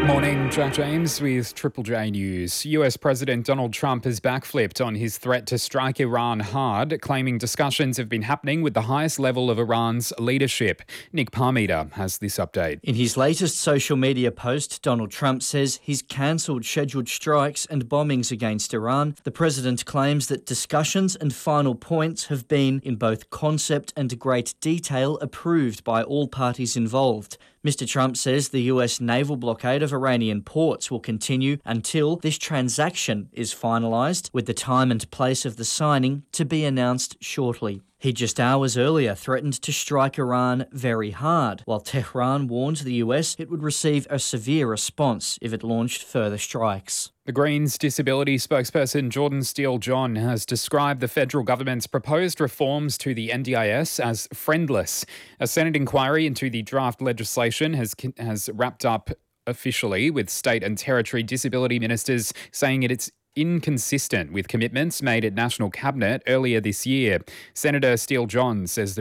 Morning, Jack James with Triple J News. US President Donald Trump has backflipped on his threat to strike Iran hard, claiming discussions have been happening with the highest level of Iran's leadership. Nick Parmeter has this update. In his latest social media post, Donald Trump says he's cancelled scheduled strikes and bombings against Iran. The president claims that discussions and final points have been, in both concept and great detail, approved by all parties involved. Mr. Trump says the US naval blockade of Iranian ports will continue until this transaction is finalised, with the time and place of the signing to be announced shortly. He just hours earlier threatened to strike Iran very hard, while Tehran warned the US it would receive a severe response if it launched further strikes. The Greens disability spokesperson Jordan Steele-John has described the federal government's proposed reforms to the NDIS as friendless. A Senate inquiry into the draft legislation has wrapped up officially, with state and territory disability ministers saying it's inconsistent with commitments made at National Cabinet earlier this year. Senator Steele-John says the